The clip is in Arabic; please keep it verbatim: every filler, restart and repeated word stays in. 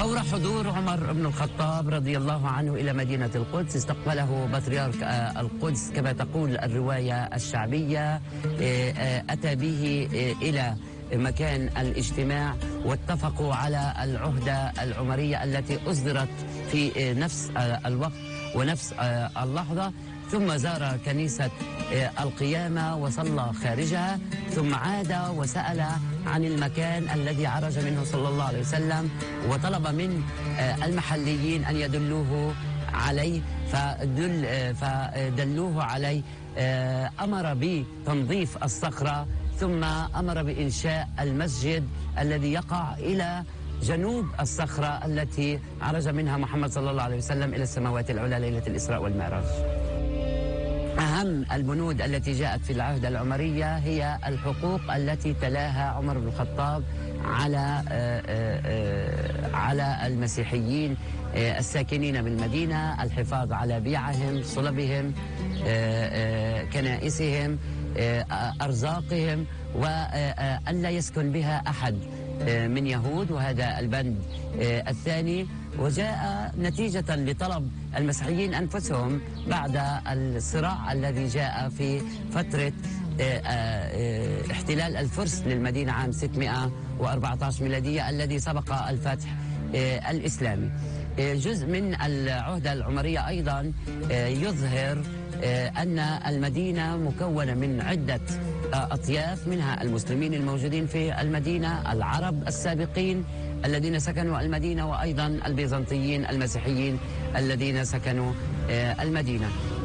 فور حضور عمر بن الخطاب رضي الله عنه إلى مدينة القدس استقبله بطريرك القدس كما تقول الرواية الشعبية. أتى به إلى مكان الاجتماع واتفقوا على العهدة العمرية التي أصدرت في نفس الوقت ونفس اللحظة، ثم زار كنيسة القيامة وصلى خارجها، ثم عاد وسأل عن المكان الذي عرج منه صلى الله عليه وسلم، وطلب من المحليين أن يدلوه عليه فدل فدلوه عليه. أمر بتنظيف الصخرة، ثم أمر بإنشاء المسجد الذي يقع إلى جنوب الصخرة التي عرج منها محمد صلى الله عليه وسلم إلى السماوات العلى ليلة الإسراء والمعراج. أهم البنود التي جاءت في العهد العمرية هي الحقوق التي تلاها عمر بن الخطاب على على المسيحيين الساكنين بالمدينة، الحفاظ على بيعهم، صلبهم، كنائسهم، أرزاقهم، وأن لا يسكن بها أحد من يهود، وهذا البند الثاني. وجاء نتيجة لطلب المسيحيين أنفسهم بعد الصراع الذي جاء في فترة احتلال الفرس للمدينة عام ستمائة وأربعة عشر ميلادية الذي سبق الفتح الإسلامي. جزء من العهدة العمرية أيضا يظهر أن المدينة مكونة من عدة أطياف، منها المسلمين الموجودين في المدينة، العرب السابقين الذين سكنوا المدينة، وأيضا البيزنطيين المسيحيين الذين سكنوا المدينة.